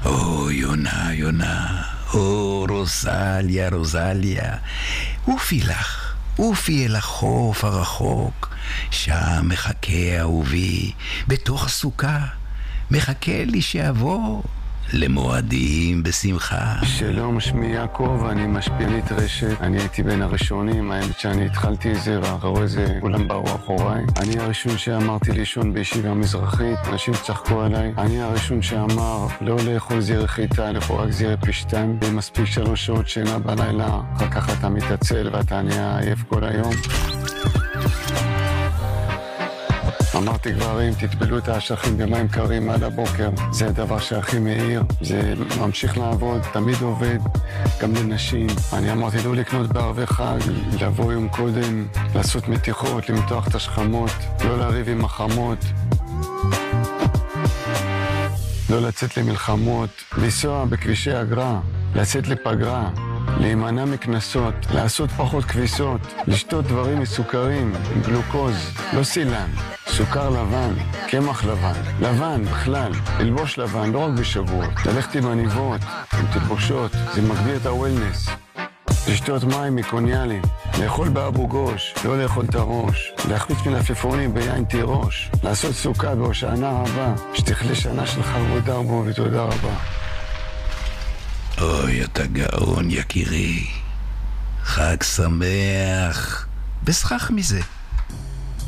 או, יונה, יונה, או, רוזליה, רוזליה, אופי לך, אופי אל החוף הרחוק, שם מחכה אהובי, בתוך הסוכה, מחכה לי שאבוא למועדים בשמחה. שלום, שמי יעקב, אני משפיענית רשת. אני הייתי בין הראשונים, האמת שאני התחלתי את זה ואחרי זה כולם באו אחוריי. אני הראשון שאמרתי לישון בישיבה מזרחית, אנשים צחקו עליי. אני הראשון שאמר לא לאכול זיר חיטה, לאכול רק זיר פשטן. מספיק 3 שעות שינה בלילה, אחר כך אתה מתעצל ואתה נהיה עייף כל היום. אמרתי גברים, תטבלו את האשכים במים קרים עד הבוקר. זה הדבר שהכי מהיר, זה ממשיך לעבוד, תמיד עובד, גם לנשים. אני אמרתי לא לקנות בערבי חג, לבוא יום קודם, לעשות מתיחות, למתוח את השכמות, לא לריב עם החמות, לא לצאת למלחמות, לנסוע בכבישי אגרה, לצאת לפגרה, להימנע מכנסות, לעשות פחות כביסות, לשתות דברים מסוכרים, עם גלוקוז, לא סילן, סוכר לבן, קמח לבן, לבן בכלל, ללבוש לבן, לא רק בשבועות, ללכת עם עניבות, עם תלבושות, זה מגביר את הוולנס. לשתות מים מקוניאלים, לאכול באבו גוש, לא לאכול את הראש, להחמיץ מלפפונים ביין תירוש, לעשות סוכה בהושענא רבה, שתכלה שנה של חרבות דרבו ותודה רבה. אוי, אתה גאון יקירי, חג שמח, בסכך מזה.